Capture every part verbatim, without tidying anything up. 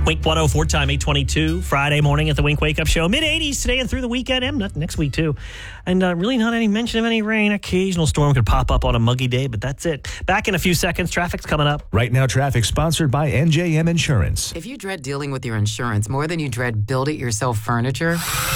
Wink one oh four, time eight twenty-two, Friday morning at the Wink Wake Up Show. mid eighties today and through the weekend, and next week too. And uh, really not any mention of any rain. Occasional storm could pop up on a muggy day, but that's it. Back in a few seconds. Traffic's coming up. Right now, traffic sponsored by N J M Insurance. If you dread dealing with your insurance more than you dread build-it-yourself furniture,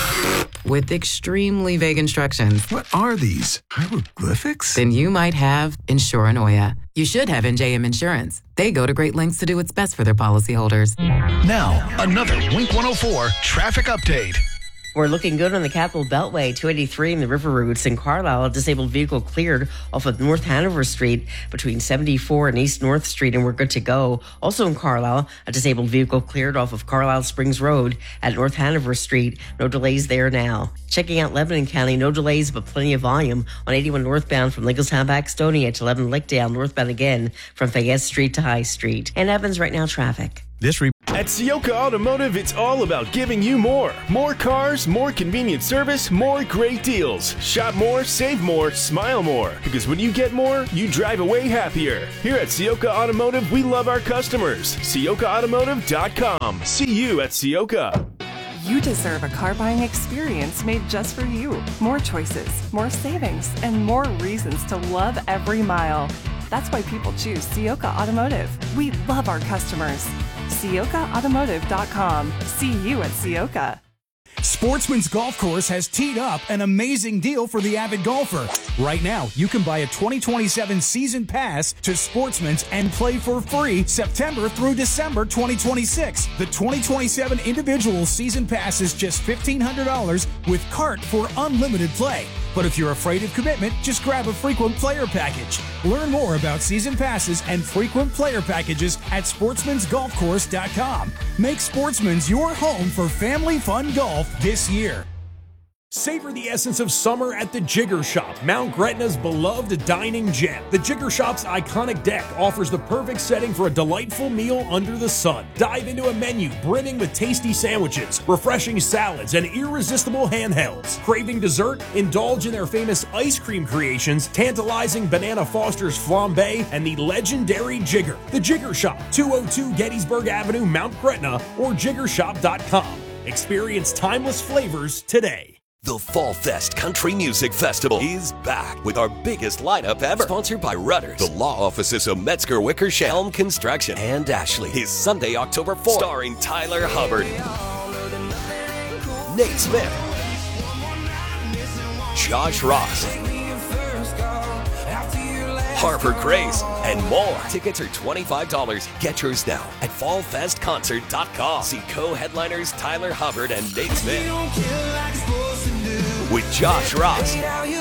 with extremely vague instructions, What are these? Hieroglyphics? then you might have Insuranoia. You should have N J M Insurance. They go to great lengths to do what's best for their policyholders. Now, another Wink one oh four traffic update. We're looking good on the Capital Beltway, two eighty-three in the River Routes. In Carlisle, a disabled vehicle cleared off of North Hanover Street between seventy-four and East North Street, and we're good to go. Also in Carlisle, a disabled vehicle cleared off of Carlisle Springs Road at North Hanover Street. No delays there now. Checking out Lebanon County, no delays but plenty of volume on eighty-one northbound from Lincolnstown back Stony to eleven Lickdale, northbound again from Fayette Street to High Street. And Evans, right now, traffic. This re- At Sioka Automotive, it's all about giving you more. More cars, more convenient service, more great deals. Shop more, save more, smile more. Because when you get more, you drive away happier. Here at Sioka Automotive, we love our customers. Sioka Automotive dot com. See you at Sioka. You deserve a car buying experience made just for you. More choices, more savings, and more reasons to love every mile. That's why people choose Sioka Automotive. We love our customers. Sioka Automotive dot com. See you at Sioka. Sportsman's Golf Course has teed up an amazing deal for the avid golfer. Right now, you can buy a twenty twenty-seven season pass to Sportsman's and play for free September through December twenty twenty-six. The twenty twenty-seven individual season pass is just fifteen hundred dollars with cart for unlimited play. But if you're afraid of commitment, just grab a frequent player package. Learn more about season passes and frequent player packages at sportsmans golf course dot com. Make Sportsman's your home for family fun golf this year. Savor the essence of summer at the Jigger Shop, Mount Gretna's beloved dining gem. The Jigger Shop's iconic deck offers the perfect setting for a delightful meal under the sun. Dive into a menu brimming with tasty sandwiches, refreshing salads, and irresistible handhelds. Craving dessert? Indulge in their famous ice cream creations, tantalizing Banana Foster's flambe, and the legendary Jigger. The Jigger Shop, two oh two Gettysburg Avenue, Mount Gretna, or jigger shop dot com. Experience timeless flavors today. The Fall Fest Country Music Festival is back with our biggest lineup ever. Sponsored by Rudders, the law offices of Metzger Wickersham, Helm Construction, and Ashley. Is Sunday, October fourth. Starring Tyler Hubbard, Nate Smith, Josh Ross, Harper Grace, and more. Tickets are twenty-five dollars. Get yours now at fall fest concert dot com. See co-headliners Tyler Hubbard and Nate Smith with Josh Ross,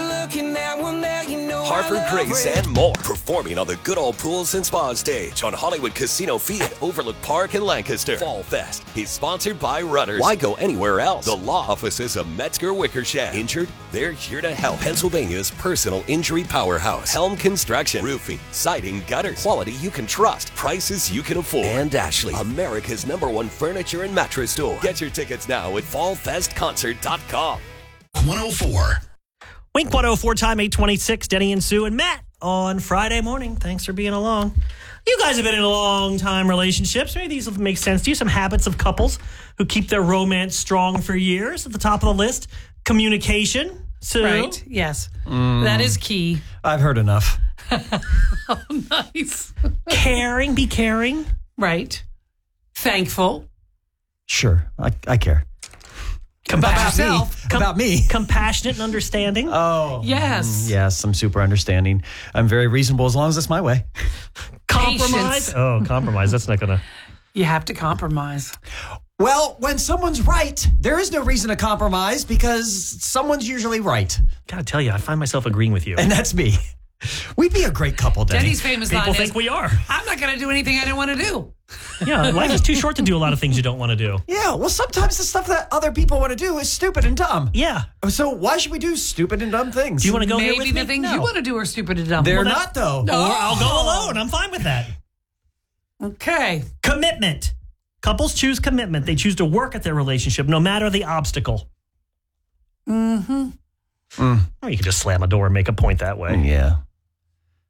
Harper Grace, and more. Performing on the Good Old Pools and Spa stage on Hollywood Casino Field, Overlook Park in Lancaster. Fall Fest is sponsored by Rudders. Why go anywhere else? The law offices of Metzger Wickersham. Injured? They're here to help. Pennsylvania's personal injury powerhouse. Helm Construction. Roofing, siding, gutters. Quality you can trust. Prices you can afford. And Ashley, America's number one furniture and mattress store. Get your tickets now at fall fest concert dot com. one oh four. Wink one oh four, time eight twenty-six. Denny and Sue and Matt on Friday morning. Thanks for being along. You guys have been in long-time relationships. Maybe these will make sense to you. Some habits of couples who keep their romance strong for years. At the top of the list, communication. Sue? Right, yes. Mm. That is key. I've heard enough. Oh, nice. Caring, be caring. Right. Thankful. Sure, I, I care. About About yourself. me. About me. Compassionate and understanding. Oh. Yes. Mm, yes, I'm super understanding. I'm very reasonable as long as it's my way. Compromise. Patience. Oh, compromise. That's not going to... You have to compromise. Well, when someone's right, there is no reason to compromise because someone's usually right. Gotta tell you, I find myself agreeing with you. And that's me. We'd be a great couple, Denny. Denny's famous People line think is, we are. I'm not going to do anything I didn't want to do. Yeah, life is too short to do a lot of things you don't want to do. Yeah, well, sometimes the stuff that other people want to do is stupid and dumb. Yeah. So why should we do stupid and dumb things? Do you want to go here Maybe with the me? things No. you want to do are stupid and dumb. They're Well, not, though. No. Or I'll go alone. I'm fine with that. Okay. Commitment. Couples choose commitment. They choose to work at their relationship no matter the obstacle. Mm-hmm. Mm. Or you could just slam a door and make a point that way. Yeah.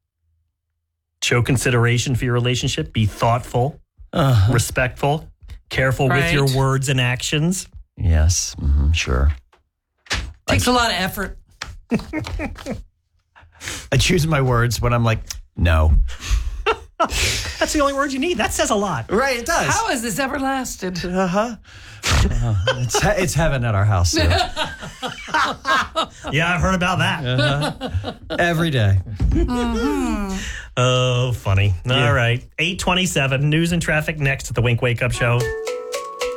Show consideration for your relationship. Be thoughtful, Uh-huh. respectful, Careful with Right. your words and actions. Yes, mm-hmm, sure. Takes a lot of effort. I choose my words when I'm like, no. That's the only word you need. That says a lot. Right, it does. How has this ever lasted? Uh-huh. Uh, it's, he- it's heaven at our house, Sue. Yeah, I've heard about that. Uh-huh. Every day. Oh, funny. Yeah. All right. eight twenty-seven, news and traffic next at the Wink Wake Up Show.